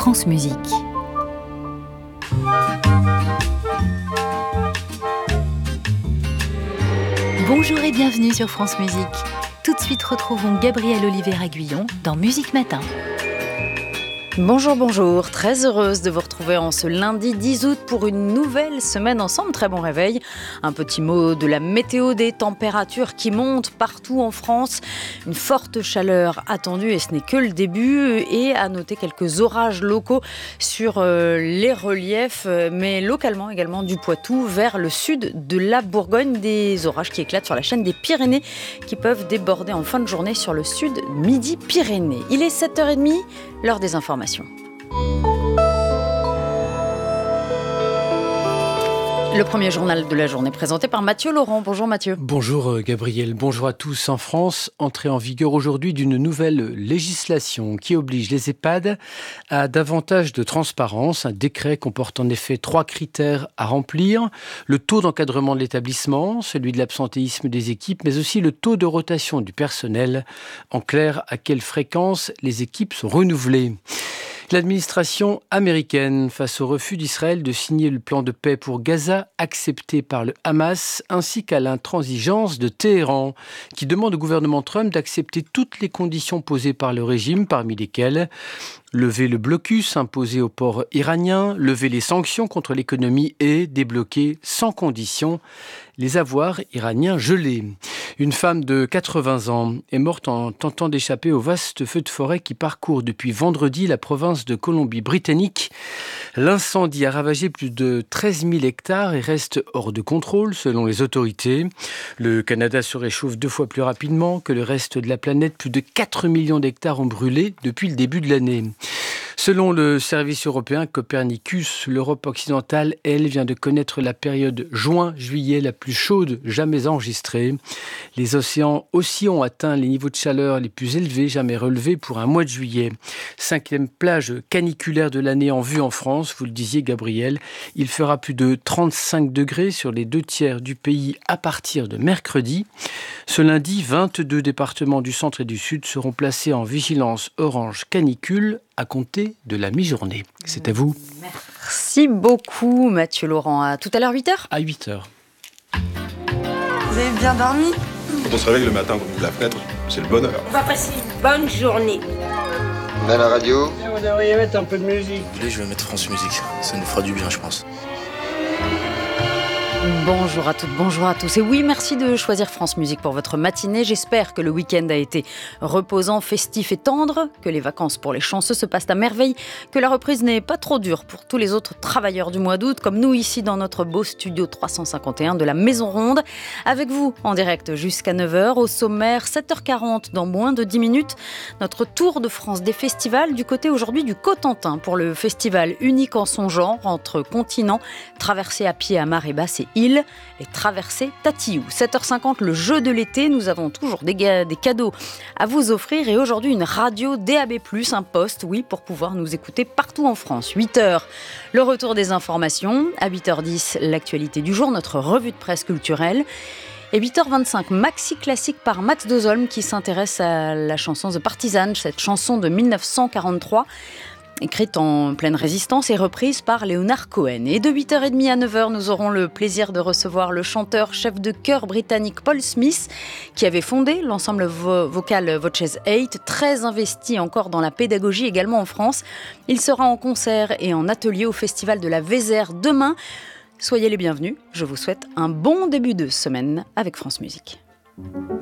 France Musique. Bonjour et bienvenue sur France Musique. Tout de suite, retrouvons Gabrielle Olivier-Aguillon dans Musique Matin. Bonjour, très heureuse de vous retrouver en ce lundi 10 août pour une nouvelle semaine ensemble. Très bon réveil. Un petit mot de la météo, des températures qui montent partout en France. Une forte chaleur attendue et ce n'est que le début. Et à noter quelques orages locaux sur les reliefs, mais localement également du Poitou vers le sud de la Bourgogne. Des orages qui éclatent sur la chaîne des Pyrénées qui peuvent déborder en fin de journée sur le sud Midi-Pyrénées. Il est 7h30, l'heure des informations. Le premier journal de la journée présenté par Mathieu Laurent. Bonjour Mathieu. Bonjour Gabriel, bonjour à tous. En France, entrée en vigueur aujourd'hui d'une nouvelle législation qui oblige les EHPAD à davantage de transparence. Un décret comporte en effet 3 critères à remplir. Le taux d'encadrement de l'établissement, celui de l'absentéisme des équipes, mais aussi le taux de rotation du personnel. En clair, à quelle fréquence les équipes sont renouvelées. L'administration américaine, face au refus d'Israël de signer le plan de paix pour Gaza accepté par le Hamas, ainsi qu'à l'intransigeance de Téhéran, qui demande au gouvernement Trump d'accepter toutes les conditions posées par le régime, parmi lesquelles lever le blocus imposé au port iranien, lever les sanctions contre l'économie et débloquer sans condition les avoirs iraniens gelés. Une femme de 80 ans est morte en tentant d'échapper au vaste feu de forêt qui parcourt depuis vendredi la province de Colombie-Britannique. L'incendie a ravagé plus de 13 000 hectares et reste hors de contrôle selon les autorités. Le Canada se réchauffe 2 fois plus rapidement que le reste de la planète. Plus de 4 millions d'hectares ont brûlé depuis le début de l'année. Selon le service européen Copernicus, l'Europe occidentale, elle, vient de connaître la période juin-juillet la plus chaude jamais enregistrée. Les océans aussi ont atteint les niveaux de chaleur les plus élevés jamais relevés pour un mois de juillet. 5e plage caniculaire de l'année en vue en France, vous le disiez Gabriel. Il fera plus de 35 degrés sur les 2 tiers du pays à partir de mercredi. Ce lundi, 22 départements du centre et du sud seront placés en vigilance orange canicule à compter de la mi-journée. C'est à vous. Merci beaucoup Mathieu Laurent. À tout à l'heure 8h. À 8h. Vous avez bien dormi ? Quand on se réveille le matin, qu'on ouvre la fenêtre, c'est le bonheur. On va passer une bonne journée. On a la radio ? Vous devriez mettre un peu de musique. Allez, je vais mettre France Musique. Ça nous fera du bien, je pense. Bonjour à toutes, bonjour à tous. Et oui, merci de choisir France Musique pour votre matinée. J'espère que le week-end a été reposant, festif et tendre, que les vacances pour les chanceux se passent à merveille, que la reprise n'est pas trop dure pour tous les autres travailleurs du mois d'août, comme nous ici dans notre beau studio 351 de la Maison Ronde. Avec vous, en direct jusqu'à 9h, au sommaire 7h40 dans moins de 10 minutes. Notre tour de France des festivals du côté aujourd'hui du Cotentin pour le festival unique en son genre entre continents, traversé à pied à marée basse et île, les traversées Tatiou. 7h50, le jeu de l'été. Nous avons toujours des cadeaux à vous offrir et aujourd'hui une radio DAB+, un poste, oui, pour pouvoir nous écouter partout en France. 8h, le retour des informations. À 8h10, l'actualité du jour, notre revue de presse culturelle. Et 8h25, Maxi Classique par Max Dozolm qui s'intéresse à la chanson The Partisan, cette chanson de 1943. Écrite en pleine résistance et reprise par Leonard Cohen. Et de 8h30 à 9h, nous aurons le plaisir de recevoir le chanteur chef de chœur britannique Paul Smith, qui avait fondé l'ensemble vocal Voices 8, très investi encore dans la pédagogie également en France. Il sera en concert et en atelier au Festival de la Vézère demain. Soyez les bienvenus, je vous souhaite un bon début de semaine avec France Musique.